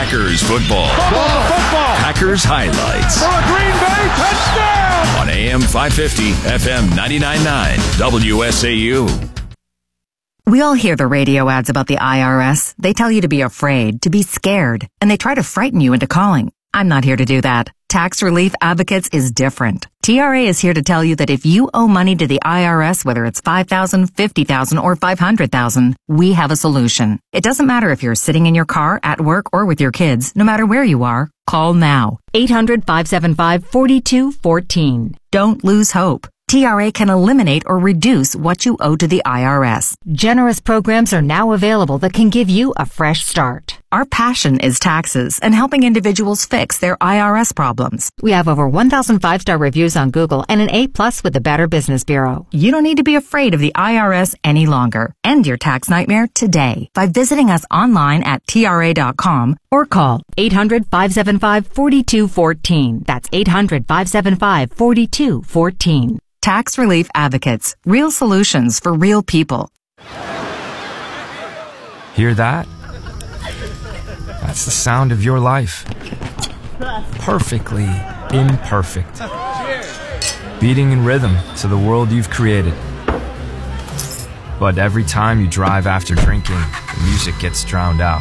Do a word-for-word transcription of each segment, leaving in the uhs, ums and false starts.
Packers football. Ball, football. Packers highlights. For a Green Bay touchdown. On A M five fifty, F M ninety-nine point nine, W S A U. We all hear the radio ads about the I R S. They tell you to be afraid, to be scared, and they try to frighten you into calling. I'm not here to do that. Tax Relief Advocates is different. T R A is here to tell you that if you owe money to the I R S, whether it's five thousand dollars, fifty thousand dollars, or five hundred thousand dollars, we have a solution. It doesn't matter if you're sitting in your car, at work, or with your kids. No matter where you are, call now. eight hundred, five seven five, four two one four. Don't lose hope. T R A can eliminate or reduce what you owe to the I R S. Generous programs are now available that can give you a fresh start. Our passion is taxes and helping individuals fix their I R S problems. We have over one thousand five-star reviews on Google and an A plus with the Better Business Bureau. You don't need to be afraid of the I R S any longer. End your tax nightmare today by visiting us online at T R A dot com or call eight hundred, five seven five, four two one four. That's eight hundred, five seven five, four two one four. Tax Relief Advocates. Real solutions for real people. Hear that? That's the sound of your life. Perfectly imperfect. Beating in rhythm to the world you've created. But every time you drive after drinking, the music gets drowned out.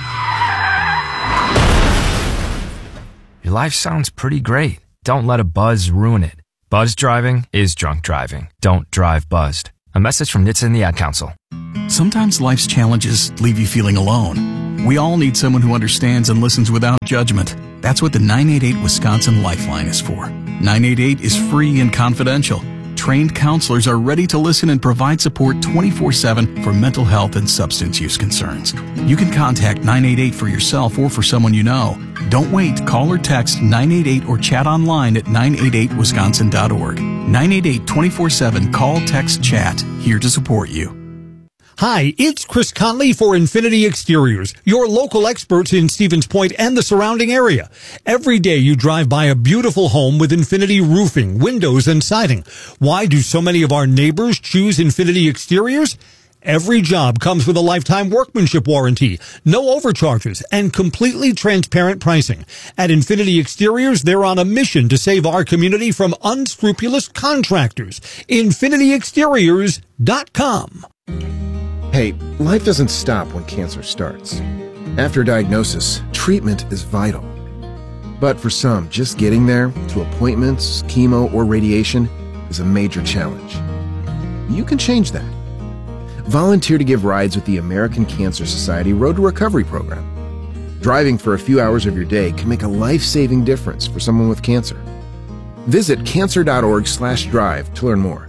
Your life sounds pretty great. Don't let a buzz ruin it. Buzz driving is drunk driving. Don't drive buzzed. A message from N H T S A and the Ad Council. Sometimes life's challenges leave you feeling alone. We all need someone who understands and listens without judgment. That's what the nine eight eight Wisconsin Lifeline is for. nine eight eight is free and confidential. Trained counselors are ready to listen and provide support twenty-four seven for mental health and substance use concerns. You can contact nine eight eight for yourself or for someone you know. Don't wait. Call or text nine eight eight or chat online at nine eight eight wisconsin dot org. nine eight eight, twenty-four seven, call, text, chat. Here to support you. Hi, it's Chris Conley for Infinity Exteriors, your local experts in Stevens Point and the surrounding area. Every day you drive by a beautiful home with Infinity roofing, windows, and siding. Why do so many of our neighbors choose Infinity Exteriors? Every job comes with a lifetime workmanship warranty, no overcharges, and completely transparent pricing. At Infinity Exteriors, they're on a mission to save our community from unscrupulous contractors. infinity exteriors dot com. Hey, life doesn't stop when cancer starts. After diagnosis, treatment is vital. But for some, just getting there, to appointments, chemo, or radiation, is a major challenge. You can change that. Volunteer to give rides with the American Cancer Society Road to Recovery program. Driving for a few hours of your day can make a life-saving difference for someone with cancer. Visit cancer dot org slash drive to learn more.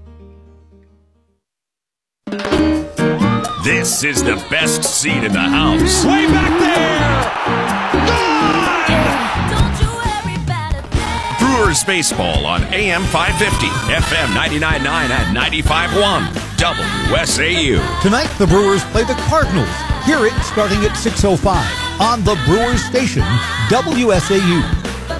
This is the best seat in the house. Way back there. Brewers baseball on A M five fifty, F M ninety-nine point nine and ninety-five point one, W S A U. Tonight, the Brewers play the Cardinals. Hear it starting at six oh five on the Brewers station, W S A U.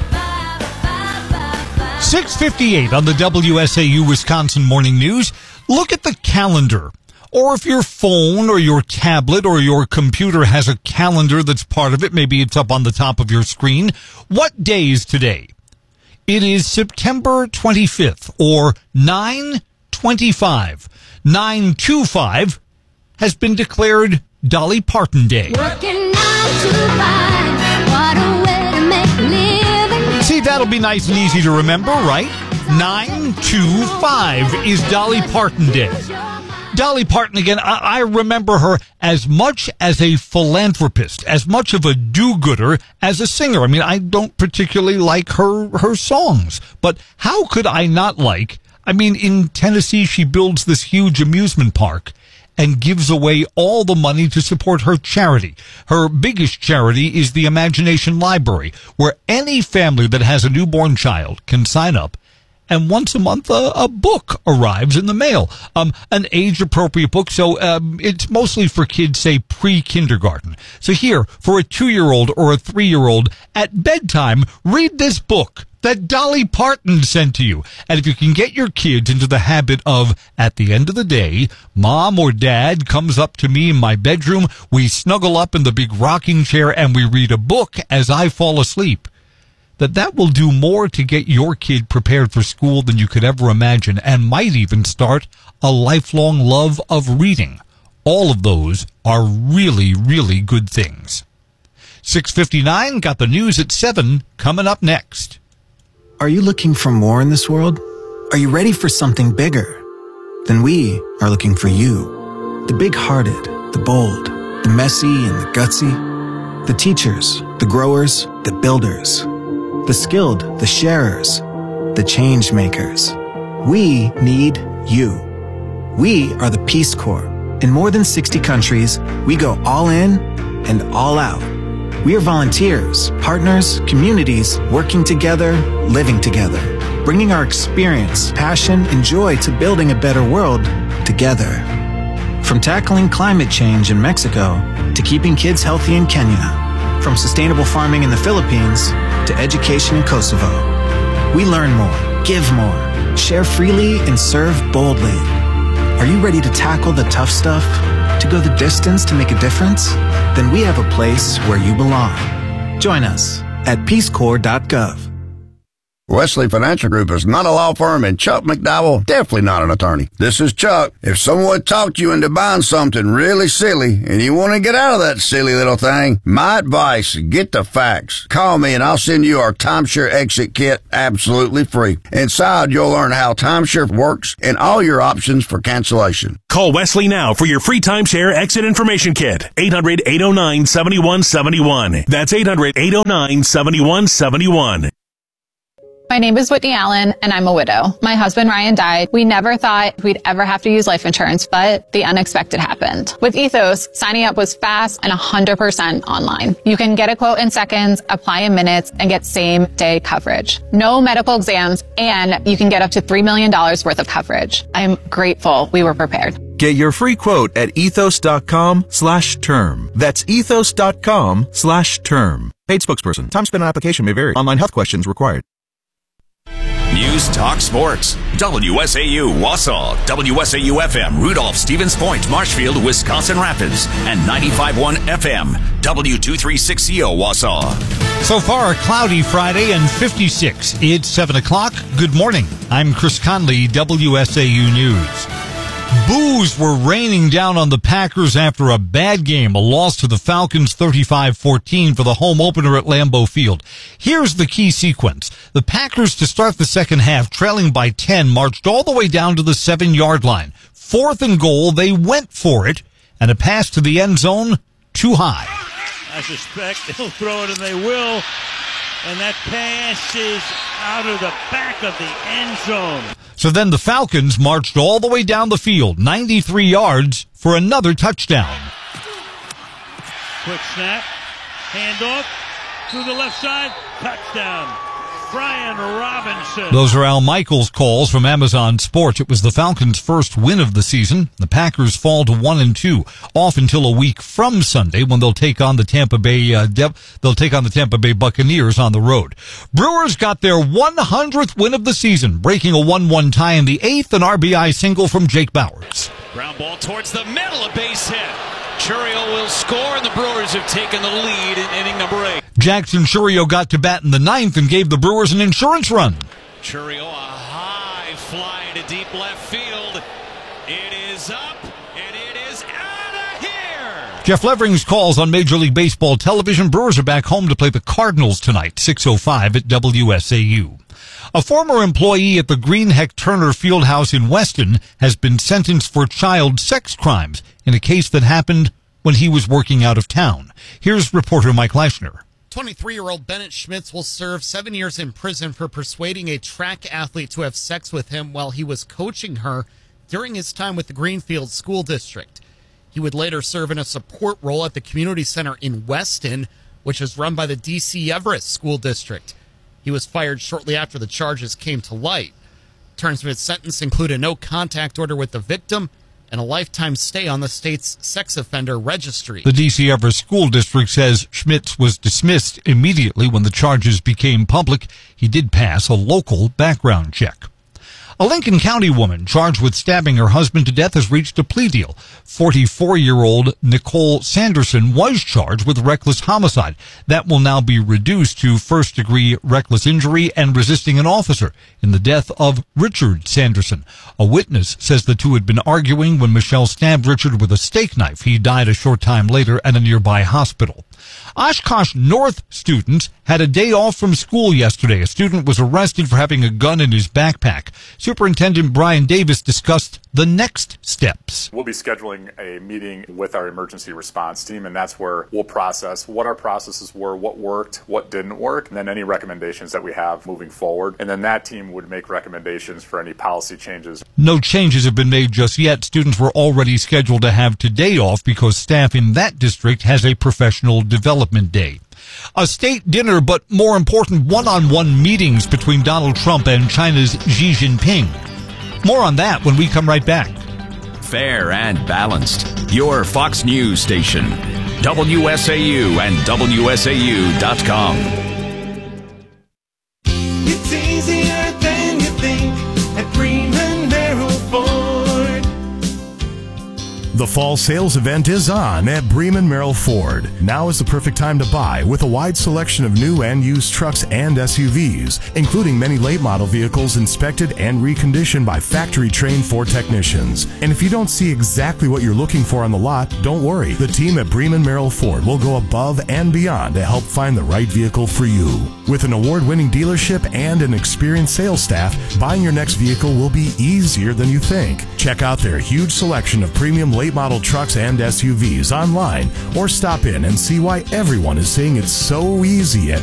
six fifty-eight on the W S A U Wisconsin Morning News. Look at the calendar. Or if your phone or your tablet or your computer has a calendar that's part of it, maybe it's up on the top of your screen. What day is today? It is September twenty-fifth, or nine twenty-five. nine twenty-five has been declared Dolly Parton Day. Working nine to five, what a way to make a living. See, that'll be nice and easy to remember, right? nine twenty-five is Dolly Parton Day. Dolly Parton, again, I, I remember her as much as a philanthropist, as much of a do-gooder as a singer. I mean, I don't particularly like her, her songs, but how could I not like, I mean, in Tennessee, she builds this huge amusement park and gives away all the money to support her charity. Her biggest charity is the Imagination Library, where any family that has a newborn child can sign up. And once a month, a, a book arrives in the mail, um, an age-appropriate book. So um, it's mostly for kids, say, pre-kindergarten. So here, for a two-year-old or a three-year-old, at bedtime, read this book that Dolly Parton sent to you. And if you can get your kids into the habit of, at the end of the day, mom or dad comes up to me in my bedroom, we snuggle up in the big rocking chair, and we read a book as I fall asleep, that that will do more to get your kid prepared for school than you could ever imagine, and might even start a lifelong love of reading. All of those are really, really good things. six fifty-nine, got the news at seven, coming up next. Are you looking for more in this world? Are you ready for something bigger? Then we are looking for you. The big-hearted, the bold, the messy and the gutsy. The teachers, the growers, the builders. The skilled, the sharers, the change makers. We need you. We are the Peace Corps. In more than sixty countries, we go all in and all out. We are volunteers, partners, communities, working together, living together, bringing our experience, passion, and joy to building a better world together. From tackling climate change in Mexico to keeping kids healthy in Kenya. From sustainable farming in the Philippines to education in Kosovo. We learn more, give more, share freely, and serve boldly. Are you ready to tackle the tough stuff? To go the distance to make a difference? Then we have a place where you belong. Join us at peace corps dot gov. Wesley Financial Group is not a law firm, and Chuck McDowell definitely not an attorney. This is Chuck. If someone talked you into buying something really silly and you want to get out of that silly little thing, my advice, get the facts. Call me and I'll send you our timeshare exit kit absolutely free. Inside, you'll learn how timeshare works and all your options for cancellation. Call Wesley now for your free timeshare exit information kit. eight hundred, eight oh nine, seven one seven one. That's eight hundred, eight oh nine, seven one seven one. My name is Whitney Allen, and I'm a widow. My husband, Ryan, died. We never thought we'd ever have to use life insurance, but the unexpected happened. With Ethos, signing up was fast and one hundred percent online. You can get a quote in seconds, apply in minutes, and get same-day coverage. No medical exams, and you can get up to three million dollars worth of coverage. I'm grateful we were prepared. Get your free quote at ethos.com slash term. That's ethos.com slash term. Paid spokesperson. Time spent on application may vary. Online health questions required. News Talk Sports. W S A U Wausau, W S A U F M Rudolph, Stevens Point, Marshfield, Wisconsin Rapids, and ninety-five point one F M W two thirty-six C O Wausau. So far, a cloudy Friday and fifty-six. It's seven o'clock. Good morning. I'm Chris Conley, W S A U News. Boos were raining down on the Packers after a bad game, a loss to the Falcons thirty-five fourteen for the home opener at Lambeau Field. Here's the key sequence. The Packers, to start the second half, trailing by ten, marched all the way down to the seven-yard line. Fourth and goal, they went for it, and a pass to the end zone, too high. I suspect they'll throw it, and they will. And that pass is out of the back of the end zone. So then the Falcons marched all the way down the field, ninety-three yards, for another touchdown. Quick snap, handoff to the left side, touchdown. Brian Robinson. Those are Al Michaels' calls from Amazon Sports. It was the Falcons' first win of the season. The Packers fall to one and two, off until a week from Sunday when they'll take on the Tampa Bay. Uh, De- they'll take on the Tampa Bay Buccaneers on the road. Brewers got their one hundredth win of the season, breaking a one one tie in the eighth, an R B I single from Jake Bowers. Ground ball towards the middle, a base hit. Chourio will score, and the Brewers have taken the lead in inning number eight. Jackson Chourio got to bat in the ninth and gave the Brewers an insurance run. Chourio, a high fly to deep left field. It is up, and it is out of here. Jeff Levering's calls on Major League Baseball television. Brewers are back home to play the Cardinals tonight, six oh five at W S A U. A former employee at the Greenheck Turner Fieldhouse in Weston has been sentenced for child sex crimes in a case that happened when he was working out of town. Here's reporter Mike Leishner. twenty-three-year-old Bennett Schmitz will serve seven years in prison for persuading a track athlete to have sex with him while he was coaching her during his time with the Greenfield School District. He would later serve in a support role at the community center in Weston, which is run by the D C Everest School District. He was fired shortly after the charges came to light. Terms of his sentence include a no-contact order with the victim and a lifetime stay on the state's sex offender registry. The D C Everest School District says Schmitz was dismissed immediately when the charges became public. He did pass a local background check. A Lincoln County woman charged with stabbing her husband to death has reached a plea deal. forty-four-year-old Nicole Sanderson was charged with reckless homicide. That will now be reduced to first-degree reckless injury and resisting an officer in the death of Richard Sanderson. A witness says the two had been arguing when Michelle stabbed Richard with a steak knife. He died a short time later at a nearby hospital. Oshkosh North students had a day off from school yesterday. A student was arrested for having a gun in his backpack. Superintendent Brian Davis discussed the next steps. We'll be scheduling a meeting with our emergency response team, and that's where we'll process what our processes were, what worked, what didn't work, and then any recommendations that we have moving forward. And then that team would make recommendations for any policy changes. No changes have been made just yet. Students were already scheduled to have today off because staff in that district has a professional development day. A state dinner, but more important, one-on-one meetings between Donald Trump and China's Xi Jinping. More on that when we come right back. Fair and balanced. Your Fox News station. W S A U and W S A U dot com. It's easier than you think at Bremen Merrill Ford. The fall sales event is on at Bremen Merrill Ford. Now is the perfect time to buy with a wide selection of new and used trucks and S U Vs, including many late model vehicles inspected and reconditioned by factory-trained Ford technicians. And if you don't see exactly what you're looking for on the lot, don't worry. The team at Bremen Merrill Ford will go above and beyond to help find the right vehicle for you. With an award-winning dealership and an experienced sales staff, buying your next vehicle will be easier than you think. Check out their huge selection of premium late model trucks and S U Vs online, or stop in and see why everyone is saying it's so easy at